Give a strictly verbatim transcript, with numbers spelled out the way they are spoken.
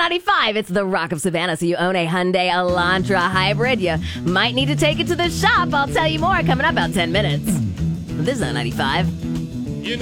ninety-five, it's the Rock of Savannah, so you own a Hyundai Elantra hybrid. You might need to take it to the shop. I'll tell you more coming up about ten minutes. This is Zone ninety-five.